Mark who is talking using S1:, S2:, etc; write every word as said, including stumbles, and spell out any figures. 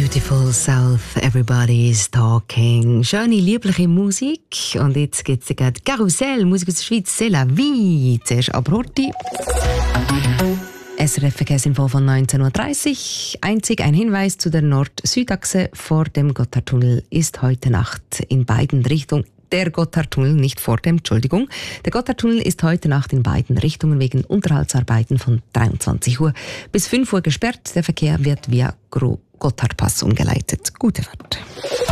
S1: Beautiful South, everybody's talking. Schöne, liebliche Musik. Und jetzt gibt es gerade Karussell, Musik aus der Schweiz, c'est la vie. Zuerst aber Horti. S R F-Verkehrsinfo von neunzehn Uhr dreißig. Einzig ein Hinweis zu der Nord-Süd-Achse vor dem Gotthardtunnel ist heute Nacht in beiden Richtungen. Der Gotthardtunnel, nicht vor dem, Entschuldigung. Der Gotthardtunnel ist heute Nacht in beiden Richtungen wegen Unterhaltsarbeiten von dreiundzwanzig Uhr bis fünf Uhr gesperrt. Der Verkehr wird via Gotthardpass umgeleitet. Gute Fahrt.